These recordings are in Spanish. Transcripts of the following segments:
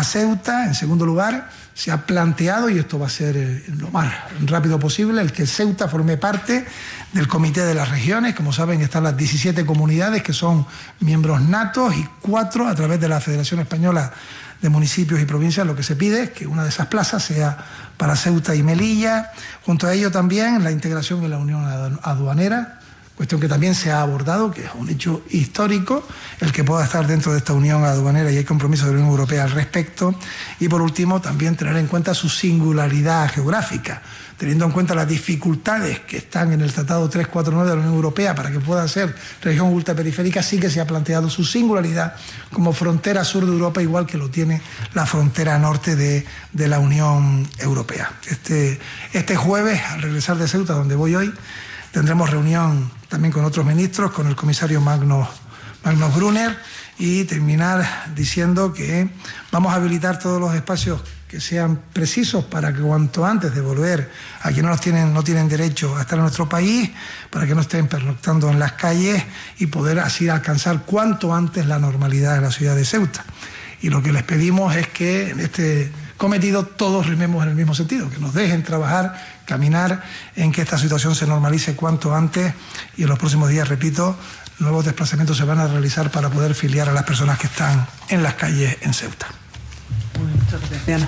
a Ceuta. En segundo lugar, se ha planteado, y esto va a ser lo más rápido posible, el que Ceuta forme parte del Comité de las Regiones. Como saben, están las 17 comunidades que son miembros natos y 4 a través de la Federación Española de Municipios y Provincias. Lo que se pide es que una de esas plazas sea para Ceuta y Melilla. Junto a ello también la integración en la Unión Aduanera, cuestión que también se ha abordado, que es un hecho histórico, el que pueda estar dentro de esta unión aduanera, y hay compromiso de la Unión Europea al respecto. Y por último, también tener en cuenta su singularidad geográfica, teniendo en cuenta las dificultades que están en el Tratado 349 de la Unión Europea para que pueda ser región ultraperiférica. Sí que se ha planteado su singularidad como frontera sur de Europa, igual que lo tiene la frontera norte de la Unión Europea. Este jueves, al regresar de Ceuta, donde voy hoy, tendremos reunión también con otros ministros, con el comisario Magnus Brunner, y terminar diciendo que vamos a habilitar todos los espacios que sean precisos para que cuanto antes de volver a quienes no tienen derecho a estar en nuestro país, para que no estén pernoctando en las calles y poder así alcanzar cuanto antes la normalidad en la ciudad de Ceuta. Y lo que les pedimos es que en este cometido todos rememos en el mismo sentido, que nos dejen trabajar, caminar en que esta situación se normalice cuanto antes, y en los próximos días, repito, nuevos desplazamientos se van a realizar para poder filiar a las personas que están en las calles en Ceuta. Muchas gracias, Diana.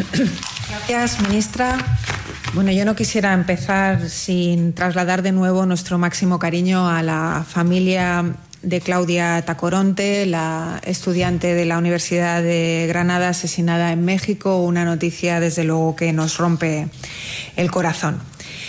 Gracias, ministra. Bueno, yo no quisiera empezar sin trasladar de nuevo nuestro máximo cariño a la familia de Claudia Tacoronte, la estudiante de la Universidad de Granada asesinada en México. Una noticia, desde luego, que nos rompe el corazón.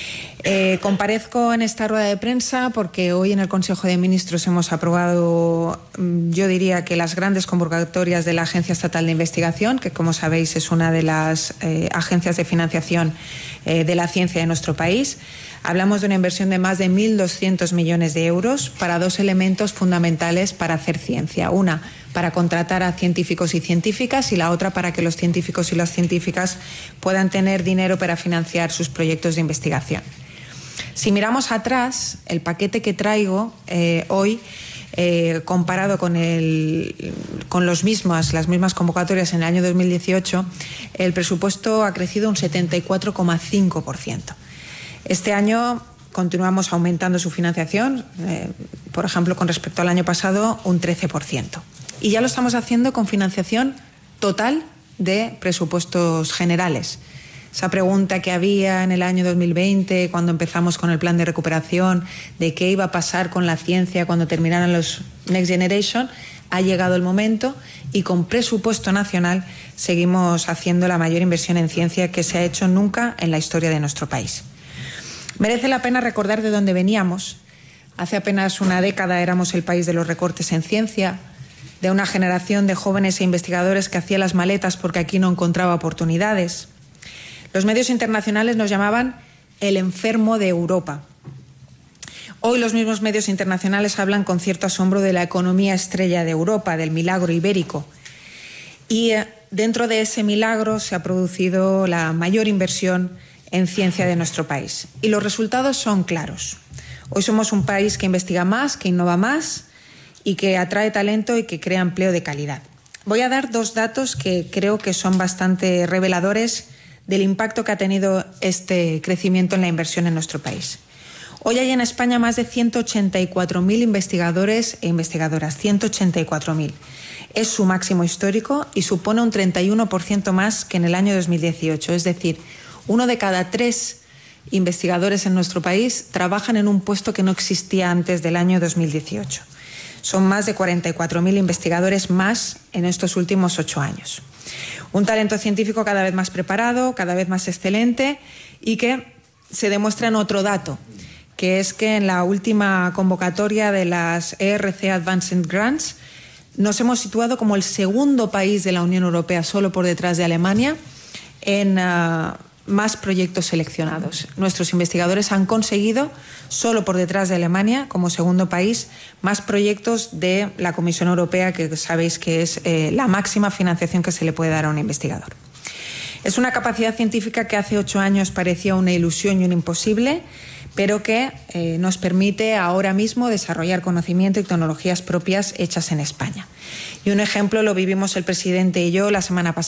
Comparezco en esta rueda de prensa porque hoy en el Consejo de Ministros hemos aprobado, yo diría que las grandes convocatorias de la Agencia Estatal de Investigación, que como sabéis es una de las agencias de financiación de la ciencia de nuestro país. Hablamos de una inversión de más de 1.200 millones de euros para dos elementos fundamentales para hacer ciencia. Una, para contratar a científicos y científicas, y la otra para que los científicos y las científicas puedan tener dinero para financiar sus proyectos de investigación. Si miramos atrás, el paquete que traigo hoy, comparado con las mismas convocatorias en el año 2018, el presupuesto ha crecido un 74,5%. Este año continuamos aumentando su financiación, por ejemplo, con respecto al año pasado, un 13%. Y ya lo estamos haciendo con financiación total de presupuestos generales. Esa pregunta que había en el año 2020, cuando empezamos con el plan de recuperación, de qué iba a pasar con la ciencia cuando terminaran los Next Generation, ha llegado el momento, y con presupuesto nacional seguimos haciendo la mayor inversión en ciencia que se ha hecho nunca en la historia de nuestro país. Merece la pena recordar de dónde veníamos. Hace apenas una década éramos el país de los recortes en ciencia, de una generación de jóvenes e investigadores que hacía las maletas porque aquí no encontraba oportunidades. Los medios internacionales nos llamaban el enfermo de Europa. Hoy los mismos medios internacionales hablan con cierto asombro de la economía estrella de Europa, del milagro ibérico. Y dentro de ese milagro se ha producido la mayor inversión en ciencia de nuestro país. Y los resultados son claros. Hoy somos un país que investiga más, que innova más y que atrae talento y que crea empleo de calidad. Voy a dar dos datos que creo que son bastante reveladores del impacto que ha tenido este crecimiento en la inversión en nuestro país. Hoy hay en España más de 184.000 investigadores e investigadoras, 184.000. Es su máximo histórico y supone un 31% más que en el año 2018. Es decir, 1 de cada 3 investigadores en nuestro país trabajan en un puesto que no existía antes del año 2018. Son más de 44.000 investigadores más en estos últimos 8 años. Un talento científico cada vez más preparado, cada vez más excelente, y que se demuestra en otro dato, que es que en la última convocatoria de las ERC Advanced Grants nos hemos situado como el segundo país de la Unión Europea, solo por detrás de Alemania, en más proyectos seleccionados. Nuestros investigadores han conseguido, solo por detrás de Alemania, como segundo país, más proyectos de la Comisión Europea, que sabéis que es la máxima financiación que se le puede dar a un investigador. Es una capacidad científica que hace 8 años parecía una ilusión y un imposible, pero que nos permite ahora mismo desarrollar conocimiento y tecnologías propias hechas en España. Y un ejemplo lo vivimos el presidente y yo la semana pasada.